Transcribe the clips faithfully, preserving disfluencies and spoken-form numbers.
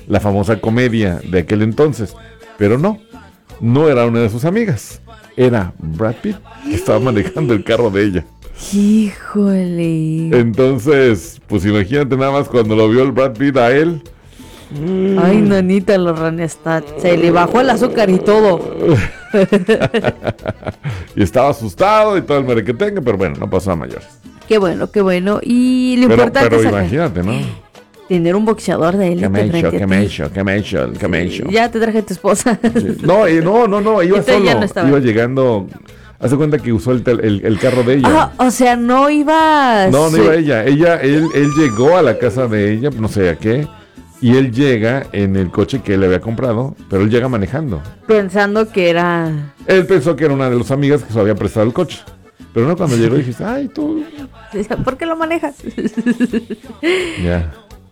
la famosa comedia de aquel entonces. Pero no, no era una de sus amigas. Era Brad Pitt, que estaba manejando el carro de ella. Híjole. Entonces, pues imagínate nada más cuando lo vio el Brad Pitt a él. Ay, nanita, lo hasta se le bajó el azúcar y todo. Y estaba asustado y todo el merequetengue, pero bueno, no pasó a mayores. Qué bueno, qué bueno. Y lo pero, importante pero es imagínate, ¿no? Tener un boxeador de élite. ¿Qué me he hecho? frente a ¿Qué ti. me he hecho? ¿Qué me he hecho? ¿Qué me he hecho? Ya te traje a tu esposa. Sí. No, eh, no, no, no, iba Entonces solo. ya no estaba. Iba llegando. Hace cuenta que usó el, tel- el, el carro de ella. Ah, o sea, no iba. No, no sí. iba ella. Ella, él, él llegó a la casa de ella, no sé a qué. Y él llega en el coche que él le había comprado, pero él llega manejando. Pensando que era. Él pensó que era una de las amigas que se había prestado el coche. Pero no, cuando llegó dijiste, ay, tú. ¿Por qué lo manejas? Ya.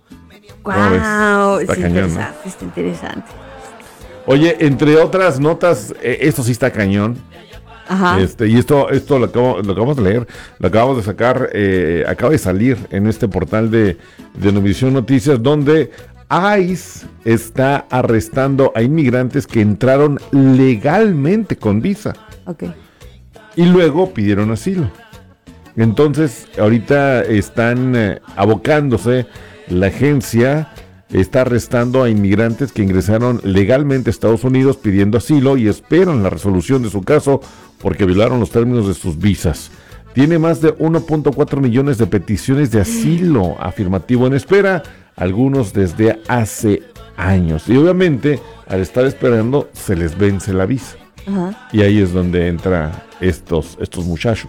Wow, Está es cañón, ¿no? interesante, está interesante. Oye, entre otras notas, eh, esto sí está cañón. Ajá. Este, y esto, esto lo, acabo- lo acabamos de leer, lo acabamos de sacar, eh, acaba de salir en este portal de, de Univisión Noticias, donde ICE está arrestando a inmigrantes que entraron legalmente con visa Ok. y luego pidieron asilo. Entonces, ahorita están eh, abocándose, la agencia está arrestando a inmigrantes que ingresaron legalmente a Estados Unidos pidiendo asilo y esperan la resolución de su caso porque violaron los términos de sus visas. Tiene más de uno punto cuatro millones de peticiones de asilo afirmativo en espera, algunos desde hace años. Y obviamente, al estar esperando, se les vence la visa. Ajá. Y ahí es donde entran estos, estos muchachos.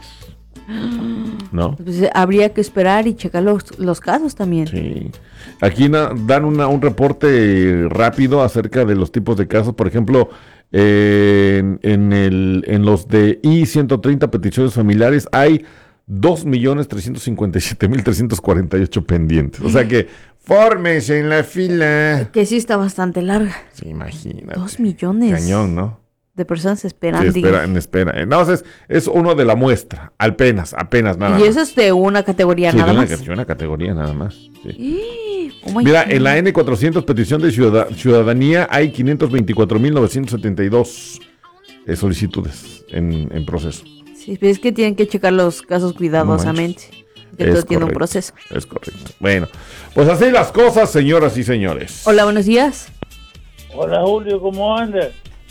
¿No? Pues, eh, habría que esperar y checar los, los casos también. Sí. Aquí na- dan una, un reporte rápido acerca de los tipos de casos. Por ejemplo, eh, en, en, el, en los de I ciento treinta peticiones familiares hay dos millones trescientos cincuenta y siete mil trescientos cuarenta y ocho pendientes. O sea que fórmese en la fila. Que sí está bastante larga. Sí, imagínate. Dos millones Cañón, ¿no? de personas esperando. Sí, espera, en espera. Entonces, es uno de la muestra. Apenas, apenas, nada Y más. eso es de una categoría Sí, nada de una, más. de una categoría nada más. Sí. Oh my Mira, God. en la N cuatrocientos petición de ciudad- ciudadanía hay quinientos veinticuatro mil novecientos setenta y dos eh, solicitudes en, en proceso. Sí, pero es que tienen que checar los casos cuidadosamente. que Es todo tiene un correcto, proceso. Es correcto. Bueno, pues así las cosas, señoras y señores. Hola, buenos días. Hola Julio, ¿cómo andas?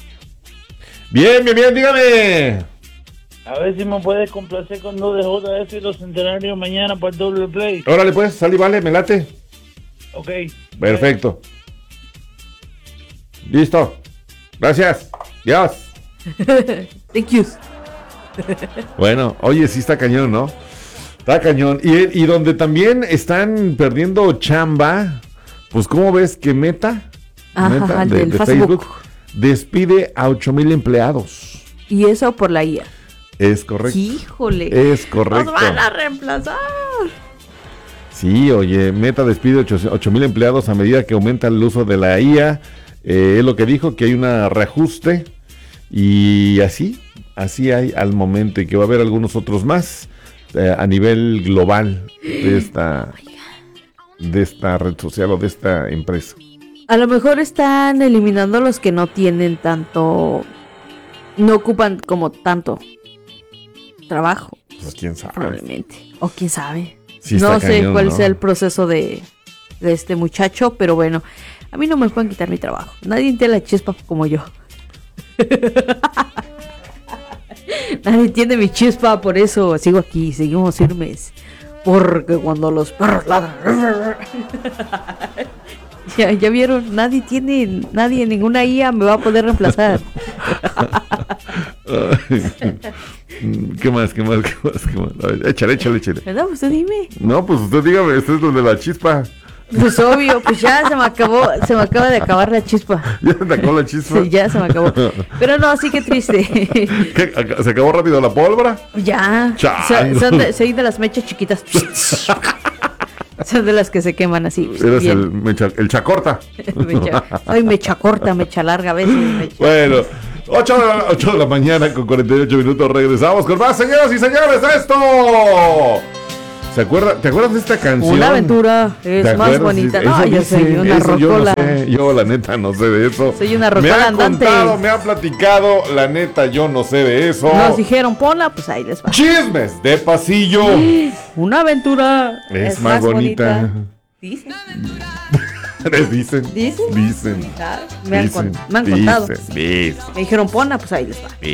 Bien, bien, bien, dígame. A ver si me puedes complacer con dos de J S y los centenarios mañana para el doble play. Órale pues, sal y vale, me late. Ok. Perfecto. Listo. Gracias. Dios. Thank you. Bueno, oye, sí está cañón, ¿no? Está cañón. Y, y donde también están perdiendo chamba, pues ¿cómo ves que Meta, Ajá, Meta el de, del de Facebook. Facebook, despide a ocho mil empleados? Y eso por la I A. Es correcto. Híjole. Es correcto. Nos van a reemplazar. Sí, oye, Meta despide ocho mil empleados a medida que aumenta el uso de la I A. Eh, es lo que dijo, que hay un reajuste. Y así, así hay al momento. Y que va a haber algunos otros más eh, a nivel global de esta, de esta red social o de esta empresa. A lo mejor están eliminando los que no tienen tanto, no ocupan como tanto trabajo, Pues quién sabe. probablemente. O quién sabe. Sí está no sé cañón, cuál ¿no? sea el proceso de, de este muchacho, pero bueno, a mí no me pueden quitar mi trabajo. Nadie tiene la chispa como yo. Nadie tiene mi chispa, por eso sigo aquí, seguimos firmes. Porque cuando los perros ladran... Ya, ya vieron, nadie tiene, nadie, ninguna I A me va a poder reemplazar. ¿Qué más, qué más, qué más, qué más? A ver, échale, échale, échale. ¿Verdad? Usted dime. No, pues usted dígame, este es donde la chispa. Pues obvio, pues ya se me acabó, se me acaba de acabar la chispa. Ya se te acabó la chispa. Sí, ya se me acabó. Pero no, sí que triste. ¿Qué? ¿Se acabó rápido la pólvora? Ya. Chale. So- son de, soy de las mechas chiquitas. Son de las que se queman así. Eres bien. el, mecha, el chacorta. Mecha- soy mecha corta, mecha larga a veces. Mecha. Bueno, ocho de, la, ocho de la mañana con cuarenta y ocho minutos. Regresamos con más, señoras y señores. Esto ¿Se acuerda, ¿Te acuerdas de esta canción? Una aventura es ¿Te más acuerdas? bonita. Eso No, yo dicen, soy una eso yo no rocola. sé, yo la neta no sé de eso. Soy una Me rocola ha andante. contado, me ha platicado, la neta yo no sé de eso. Nos dijeron, ponla, pues ahí les va. Chismes de pasillo. Una aventura Es más bonita. Dicen. Dicen. ¿Dicen? Dicen. Me han, Dicen, con- me han contado. dicen, dicen. Me dijeron, ponla, pues ahí les va.